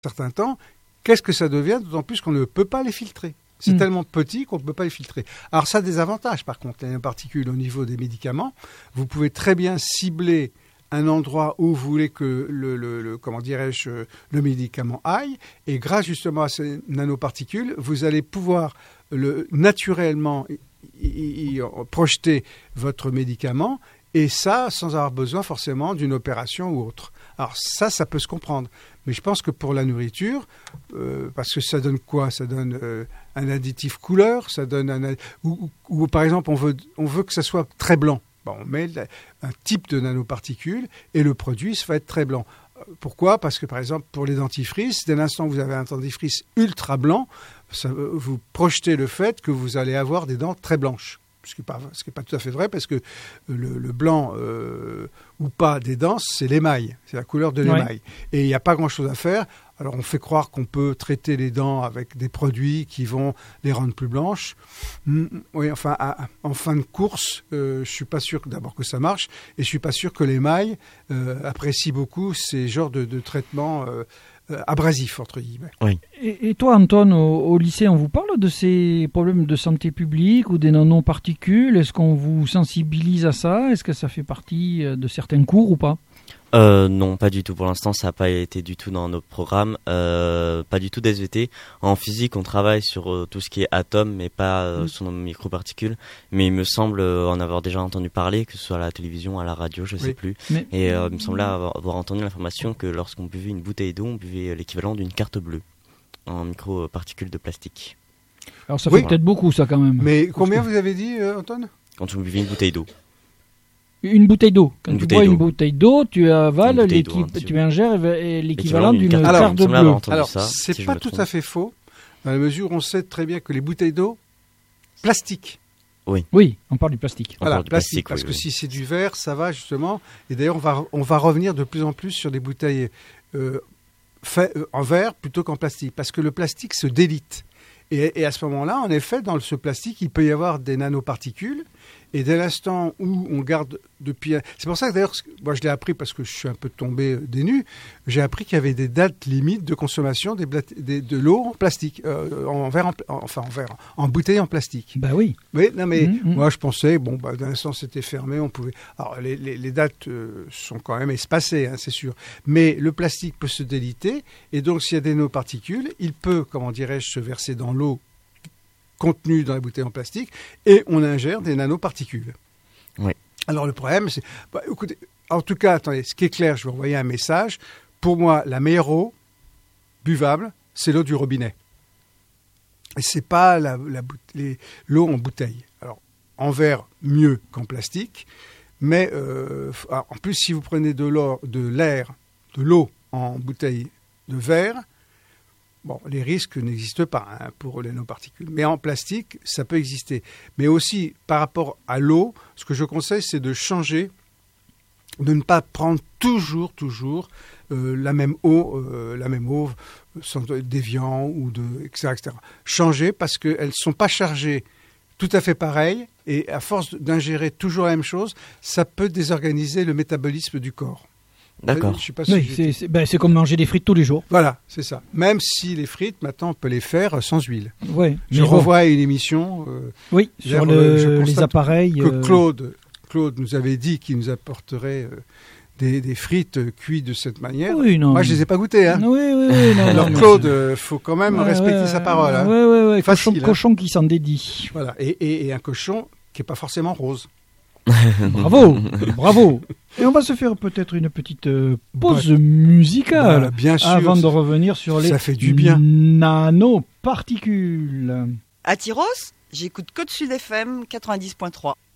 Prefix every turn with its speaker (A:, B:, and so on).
A: certain temps, qu'est-ce que ça devient, d'autant plus qu'on ne peut pas les filtrer. C'est tellement petit qu'on ne peut pas les filtrer. Alors ça a des avantages par contre, les nanoparticules au niveau des médicaments. Vous pouvez très bien cibler un endroit où vous voulez que le médicament aille, et grâce justement à ces nanoparticules, vous allez pouvoir naturellement projeter votre médicament, et ça sans avoir besoin forcément d'une opération ou autre. Alors ça peut se comprendre. Mais je pense que pour la nourriture, parce que ça donne quoi ? Ça donne un additif couleur, ça donne ou par exemple on veut que ça soit très blanc. Bon, on met un type de nanoparticules et le produit va être très blanc. Pourquoi ? Parce que par exemple pour les dentifrices, dès l'instant où vous avez un dentifrice ultra blanc, vous projetez le fait que vous allez avoir des dents très blanches. Ce qui n'est pas tout à fait vrai, parce que le blanc ou pas des dents, c'est l'émail, c'est la couleur de l'émail. Ouais. Et il n'y a pas grand-chose à faire. Alors on fait croire qu'on peut traiter les dents avec des produits qui vont les rendre plus blanches. Oui, enfin, en fin de course, je ne suis pas sûr d'abord que ça marche, et je ne suis pas sûr que l'émail apprécie beaucoup ces genres de traitements abrasif, entre guillemets.
B: Oui. Et toi, Anton, au lycée, on vous parle de ces problèmes de santé publique ou des nanoparticules ? Est-ce qu'on vous sensibilise à ça ? Est-ce que ça fait partie de certains cours ou pas ?
C: Non, pas du tout. Pour l'instant, ça n'a pas été du tout dans nos programmes. Pas du tout d'SVT. En physique, on travaille sur tout ce qui est atomes, mais pas sur nos microparticules. Mais il me semble en avoir déjà entendu parler, que ce soit à la télévision, à la radio, je ne sais plus. Et il me semblait avoir entendu l'information que lorsqu'on buvait une bouteille d'eau, on buvait l'équivalent d'une carte bleue en microparticules de plastique.
B: Alors ça fait peut-être beaucoup, ça, quand même.
A: Mais combien vous avez dit, Anton ?
C: Quand on buvait une bouteille d'eau.
B: Une bouteille d'eau. Quand tu bois une bouteille d'eau, tu avales, tu ingères l'équivalent d'une carte bleue.
A: Alors, c'est pas tout à fait faux, dans la mesure où on sait très bien que les bouteilles d'eau, plastique.
B: Oui, on parle du plastique.
A: Voilà, plastique, parce que si c'est du verre, ça va justement. Et d'ailleurs, on va revenir de plus en plus sur des bouteilles en verre plutôt qu'en plastique, parce que le plastique se délite. Et à ce moment-là, en effet, dans ce plastique, il peut y avoir des nanoparticules. Et dès l'instant où on garde depuis... C'est pour ça que d'ailleurs, moi je l'ai appris parce que je suis un peu tombé des nues, j'ai appris qu'il y avait des dates limites de consommation de l'eau en plastique, en bouteille en plastique.
B: Bah oui.
A: Mais moi je pensais, dès l'instant c'était fermé, on pouvait... Alors les dates sont quand même espacées, hein, c'est sûr. Mais le plastique peut se déliter, et donc s'il y a des nanoparticules, il peut, se verser dans l'eau contenu dans la bouteille en plastique, et on ingère des nanoparticules.
C: Oui.
A: Alors le problème, c'est... écoutez, en tout cas, attendez, ce qui est clair, je vais envoyer un message. Pour moi, la meilleure eau buvable, c'est l'eau du robinet. Et c'est pas l'eau en bouteille. Alors, en verre, mieux qu'en plastique, mais en plus, si vous prenez de l'eau en bouteille de verre, les risques n'existent pas pour les nanoparticules. Mais en plastique, ça peut exister. Mais aussi, par rapport à l'eau, ce que je conseille, c'est de changer, de ne pas prendre toujours la même eau sans déviant, etc. Changer, parce qu'elles ne sont pas chargées tout à fait pareilles, et à force d'ingérer toujours la même chose, ça peut désorganiser le métabolisme du corps.
C: D'accord.
A: Je sais pas si
B: c'est comme manger des frites tous les jours.
A: Voilà, c'est ça. Même si les frites, maintenant, on peut les faire sans huile.
B: Ouais,
A: je revois à une émission
B: sur les appareils.
A: Que Claude nous avait dit qu'il nous apporterait des frites cuites de cette manière.
B: Oui, non.
A: Moi, je ne les ai pas goûtées. Hein.
B: Oui. Non,
A: alors, Claude, il faut quand même respecter sa parole. Hein.
B: Oui. Cochon qui s'en dédie.
A: Voilà, et un cochon qui n'est pas forcément rose.
B: Bravo. Et on va se faire peut-être une petite pause musicale
A: bien sûr,
B: avant de revenir sur les nanoparticules.
D: À Tyros, j'écoute Côte Sud FM 90.3.